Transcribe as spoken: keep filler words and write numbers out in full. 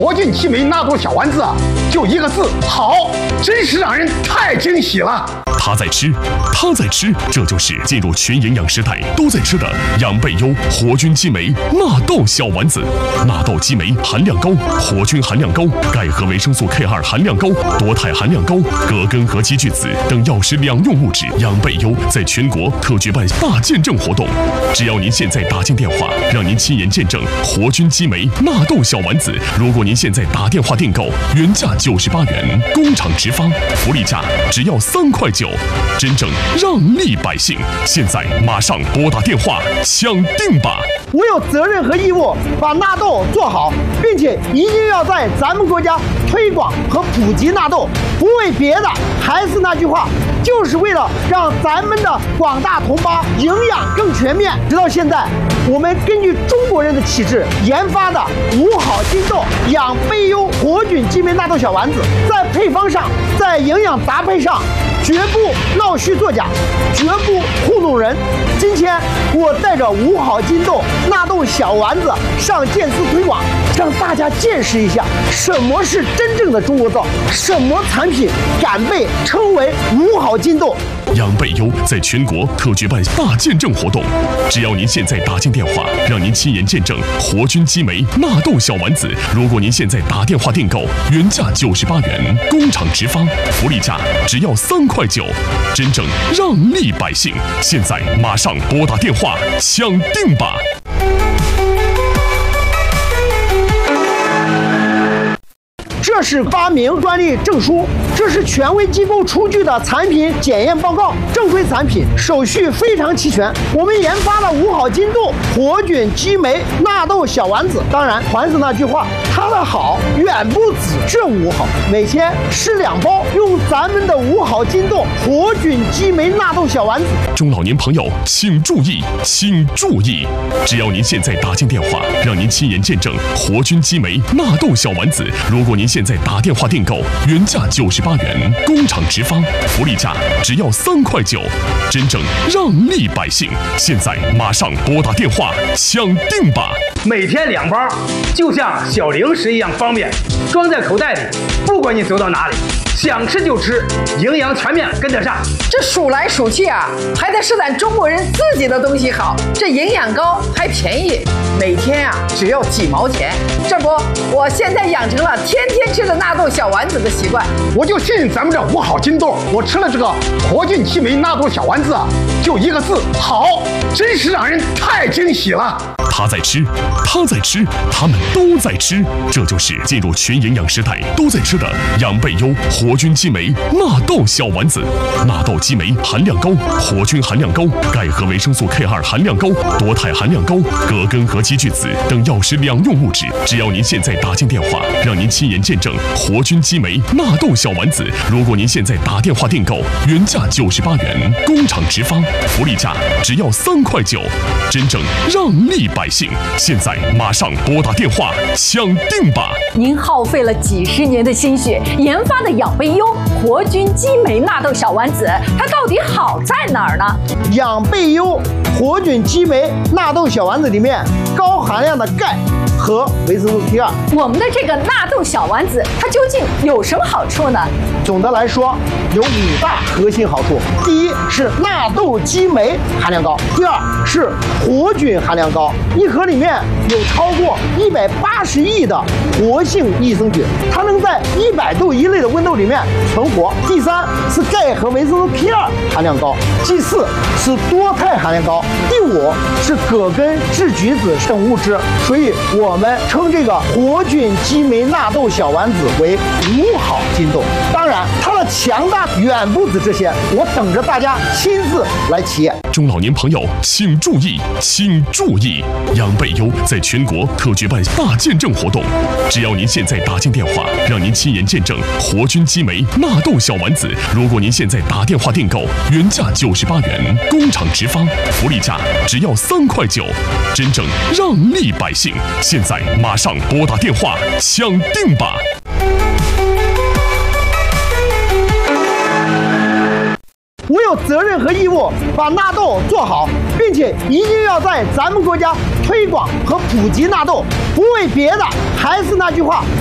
活菌激酶纳豆小丸子，就一个字，好，真是让人太惊喜了。 他在吃，他在吃，这就是进入全营养时代都在吃的养倍优活菌激酶纳豆小丸子。纳豆激酶含量高，活菌含量高，钙和维生素 K 二 含量高，多肽含量高，葛根和鸡聚子等药食两用物质。养倍优在全国特举办大见证活动，只要您现在打进电话，让您亲眼见证活菌激酶纳豆小丸子。如果您现在打电话订购，原价九十八元，工厂直发，福利价只要三块九。真正让利百姓，现在马上拨打电话抢订吧！ 我有责任和义务把纳豆做好，并且一定要在咱们国家推广和普及纳豆。不为别的，还是那句话，就是为了让咱们的广大同胞营养更全面。直到现在，我们根据中国人的体质研发的五好金豆养倍优活菌激酶纳豆小丸子，在配方上，在营养搭配上，绝不闹虚作假，绝不糊弄人。今天我带着五好金豆纳豆小丸子上健思推广，让大家见识一下什么是真正的中国造，什么产品敢被称为五好金豆。 养倍优在全国特举办大见证活动，只要您现在打进电话，让您亲眼见证活菌激酶纳豆小丸子。如果您现在打电话订购，原价九十八元，工厂直发，福利价只要三块九，真正让利百姓。现在马上拨打电话抢订吧！ 这是发明专利证书，这是权威机构出具的产品检验报告，正规产品，手续非常齐全。我们研发了五好金豆活菌激酶纳豆小丸子，当然还是那句话，它的好远不止这五好，每天吃两包，用咱们的五好金豆活菌激酶纳豆小丸子。 中老年朋友请注意，请注意！只要您现在打进电话，让您亲眼见证活菌激酶纳豆小丸子。如果您现在打电话订购，原价九十八元，工厂直发，福利价只要三块九，真正让利百姓。现在马上拨打电话抢订吧！ 每天两包，就像小零食一样方便，装在口袋里，不管你走到哪里，想吃就吃，营养全面跟得上。 这数来数去啊，还得是咱中国人自己的东西好，这营养高还便宜，每天啊只要几毛钱。这不，我现在养成了天天吃的纳豆小丸子的习惯。 我就信咱们这五好金豆，我吃了这个活菌激酶纳豆小丸子，就一个字，好，真是让人太惊喜了。 他在吃，他在吃，他们都在吃，这就是进入全营养时代都在吃的养倍优活菌激酶纳豆小丸子。纳豆激酶含量高，活菌含量高，钙和维生素 K 二 含量高，多肽含量高，葛根和鸡聚子等药食两用物质。只要您现在打进电话，让您亲眼见证活菌激酶纳豆小丸子。如果您现在打电话订购，原价九十八元，工厂直发，福利价只要三块九，真正让利百姓。现在马上拨打电话抢订吧！ 您耗费了几十年的心血研发的养倍优活菌激酶纳豆小丸子，它到底好在哪儿呢？ 养倍优活菌激酶纳豆小丸子里面高含量的钙和维生素 K 二。 我们的这个纳豆小丸子，它究竟有什么好处呢？ 总的来说，有五大核心好处。第一是纳豆激酶含量高，第二是活菌含量高，一盒里面有超过一百八十亿的活性益生菌，它能在一百度以内的温度里面存活。第三是钙和维生素 K 二 含量高，第四是多肽含量高，第五是葛根、质菊酯等物质。所以我们称这个活菌激酶纳豆小丸子为五好金豆。当然，它的强大远不止这些，我等着大家亲自来体验。 中老年朋友请注意，请注意！养倍优在全国特举办大见证活动，只要您现在打进电话，让您亲眼见证活菌激酶纳豆小丸子。如果您现在打电话订购，原价九十八元，工厂直发，福利价只要三块九，真正让利百姓。现在马上拨打电话抢订吧！ 我有责任和义务把纳豆做好，并且一定要在咱们国家推广和普及纳豆。不为别的，还是那句话，